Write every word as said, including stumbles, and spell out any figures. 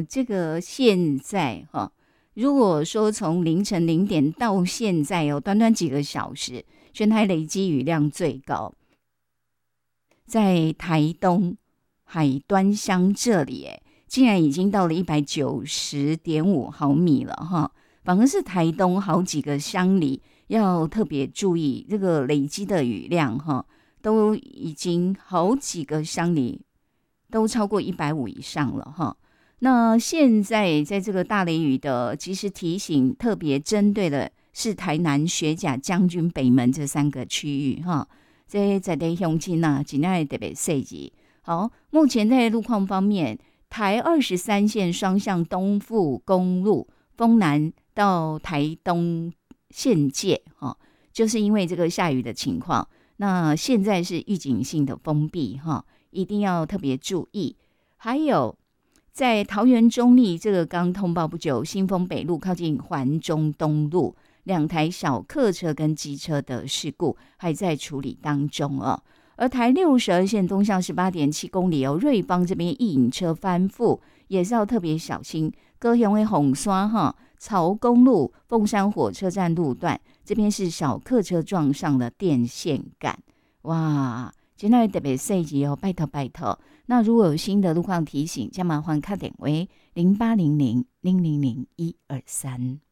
呃，这个现在哈、哦，如果说从凌晨零点到现在有、哦、短短几个小时，全台累积雨量最高，在台东海端乡这里，哎，竟然已经到了一百九十点五毫米了哈。反而是台东好几个乡里要特别注意这个累积的雨量哈，都已经好几个乡里都超过一百五以上了哈。那现在在这个大雷雨的及时提醒，特别针对的是台南、学甲、将军、北门这三个区域哈。这在地乡亲啊，真的特别细致。好，目前在路况方面，台二十三线双向东富公路丰南到台东县界哈，就是因为这个下雨的情况，那现在是预警性的封闭哈，一定要特别注意。还有在桃园中坜这个刚通报不久，新丰北路靠近环中东路，两台小客车跟机车的事故还在处理当中哦。而台六十二线东向十八点七公里哦，瑞芳这边一引车翻覆，也是要特别小心。高雄的红山哈曹公路凤山火车站路段，这边是小客车撞上了电线杆，哇！今天特别细致哦，拜托拜托。那如果有新的路况提醒，将麻烦打电话零八零零零零零一二三。